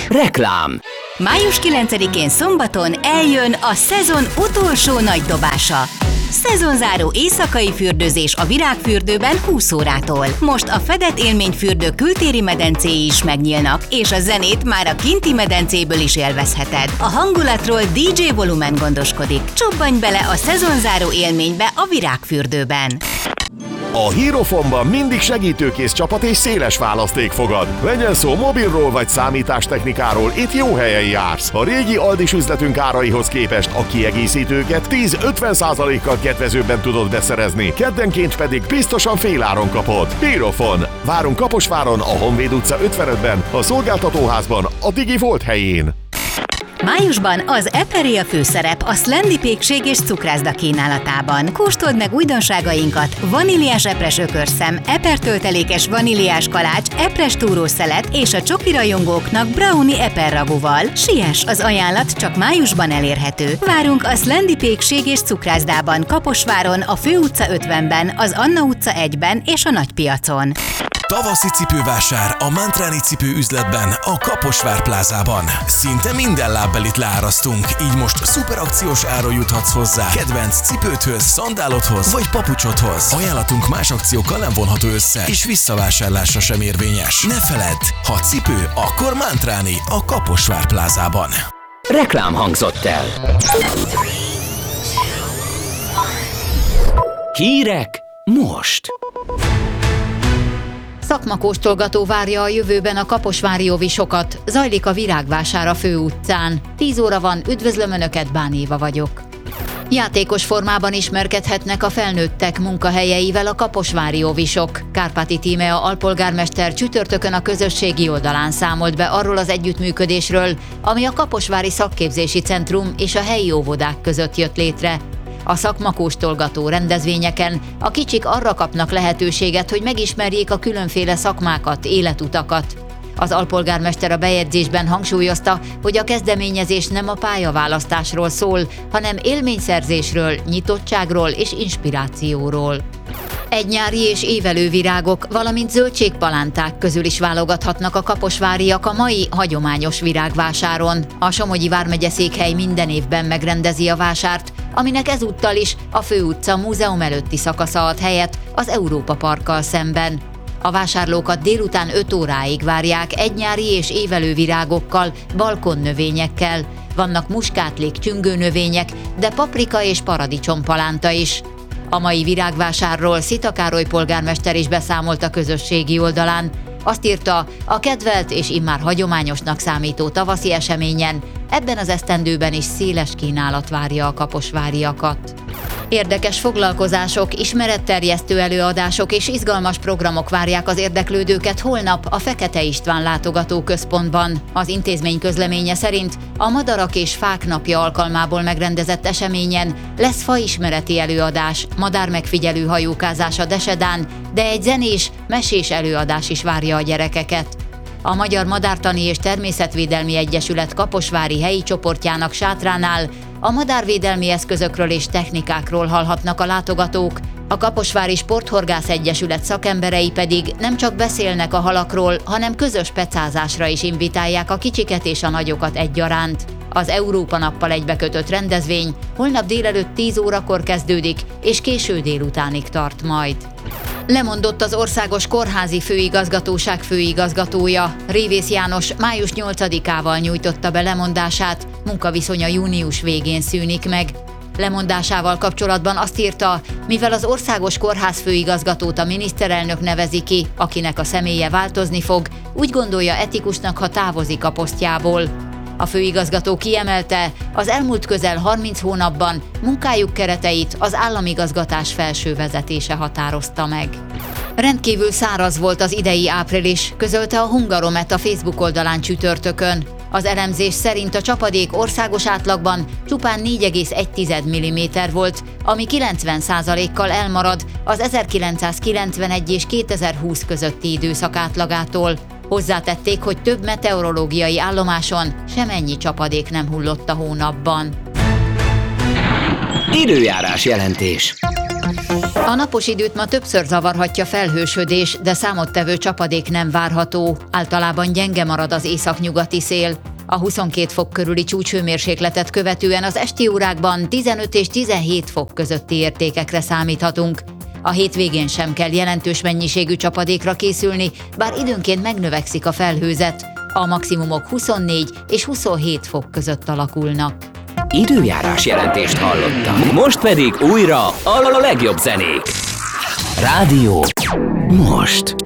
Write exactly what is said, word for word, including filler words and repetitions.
Reklám. május kilencedikén szombaton eljön a szezon utolsó nagy dobása. Szezonzáró éjszakai fürdőzés a Virágfürdőben húsz órától. Most a fedett élményfürdő kültéri medencéi is megnyílnak, és a zenét már a kinti medencéből is élvezheted. A hangulatról dé dzsé Volumen gondoskodik. Csobbanj bele a szezonzáró élménybe a Virágfürdőben. A Hierofonban mindig segítőkész csapat és széles választék fogad. Legyen szó mobilról vagy számítástechnikáról, itt jó helyen jársz. A régi Aldis üzletünk áraihoz képest a kiegészítőket tíz-ötven százalékkal kedvezőbben tudod beszerezni, keddenként pedig biztosan féláron kapod. Hierofon. Várunk Kaposváron, a Honvéd utca ötvenötben, a szolgáltatóházban, a Digi Volt helyén. Májusban az Eperé a főszerep a Szlendi pékség és cukrászda kínálatában. Kóstold meg újdonságainkat: vaníliás epres ökörszem, epertöltelékes vaníliás kalács, epres túrószelet és a csoki rajongóknak brownie eperragúval. Siess, az ajánlat csak májusban elérhető. Várunk a Szlendi pékség és cukrászdában, Kaposváron, a Főutca ötvenben, az Anna utca egyben és a Nagypiacon. Tavaszi cipővásár a Mantráni cipő üzletben, a Kaposvár plázában. Szinte minden lábbelit leárasztunk, így most szuperakciós áron juthatsz hozzá kedvenc cipődhöz, szandálodhoz vagy papucsodhoz. Ajánlatunk más akciókkal nem vonható össze, és visszavásárlásra sem érvényes. Ne feledd, ha cipő, akkor Mantráni a Kaposvár plázában. Reklám hangzott el. Hírek most. Szakmakóstolgató várja a jövőben a kaposvári óvisokat. Zajlik a virágvásár a Főutcán. tíz óra van, üdvözlöm Önöket, Bán Éva vagyok. Játékos formában ismerkedhetnek a felnőttek munkahelyeivel a kaposvári óvisok. Kárpáti Tímea alpolgármester csütörtökön a közösségi oldalán számolt be arról az együttműködésről, ami a Kaposvári Szakképzési Centrum és a helyi óvodák között jött létre. A szakmakóstolgató rendezvényeken a kicsik arra kapnak lehetőséget, hogy megismerjék a különféle szakmákat, életutakat. Az alpolgármester a bejegyzésben hangsúlyozta, hogy a kezdeményezés nem a pályaválasztásról szól, hanem élményszerzésről, nyitottságról és inspirációról. Egynyári és évelő virágok, valamint zöldségpalánták közül is válogathatnak a kaposváriak a mai hagyományos virágvásáron. A Somogyi vármegye székhely minden évben megrendezi a vásárt, aminek ezúttal is a Főutca múzeum előtti szakasza ad helyet az Európa Parkkal szemben. A vásárlókat délután öt óráig várják egynyári és évelő virágokkal, balkonnövényekkel. Vannak muskátlék, csüngőnövények, de paprika és paradicsompalánta is. A mai virágvásárról Szita Károly polgármester is beszámolt a közösségi oldalán. Azt írta, a kedvelt és immár hagyományosnak számító tavaszi eseményen ebben az esztendőben is széles kínálat várja a kaposváriakat. Érdekes foglalkozások, ismeretterjesztő előadások és izgalmas programok várják az érdeklődőket holnap a Fekete István látogatóközpontban. Az intézmény közleménye szerint a Madarak és Fák napja alkalmából megrendezett eseményen lesz faismereti előadás, madármegfigyelő hajókázás a Desedán, de egy zenés, mesés előadás is várja a gyerekeket. A Magyar Madártani és Természetvédelmi Egyesület kaposvári helyi csoportjának sátránál a madárvédelmi eszközökről és technikákról hallhatnak a látogatók, a Kaposvári Sporthorgász Egyesület szakemberei pedig nem csak beszélnek a halakról, hanem közös pecázásra is invitálják a kicsiket és a nagyokat egyaránt. Az Európa nappal egybekötött rendezvény holnap délelőtt tíz órakor kezdődik, és késő délutánig tart majd. Lemondott az Országos Kórházi Főigazgatóság főigazgatója. Révész János május nyolcadikával nyújtotta be lemondását, munkaviszonya június végén szűnik meg. Lemondásával kapcsolatban azt írta, mivel az Országos Kórház főigazgatót a miniszterelnök nevezi ki, akinek a személye változni fog, úgy gondolja etikusnak, ha távozik a posztjából. A főigazgató kiemelte, az elmúlt közel harminc hónapban munkájuk kereteit az államigazgatás felső vezetése határozta meg. Rendkívül száraz volt az idei április, közölte a Hungaromet a Facebook oldalán csütörtökön. Az elemzés szerint a csapadék országos átlagban csupán négy egész egy milliméter volt, ami kilencven százalékkal elmarad az ezerkilencszázkilencvenegy és kétezer-húsz közötti időszak átlagától. Hozzátették, hogy több meteorológiai állomáson semennyi csapadék nem hullott a hónapban. Időjárás jelentés. A napos időt ma többször zavarhatja felhősödés, de számottevő csapadék nem várható. Általában gyenge marad az északnyugati szél. A huszonkét fok körüli csúcshőmérsékletet követően az esti órákban tizenöt és tizenhét fok közötti értékekre számíthatunk. A hétvégén sem kell jelentős mennyiségű csapadékra készülni, bár időnként megnövekszik a felhőzet. A maximumok huszonnégy és huszonhét fok között alakulnak. Időjárás jelentést hallottak. Most pedig újra a legjobb zenék. Rádió. Most.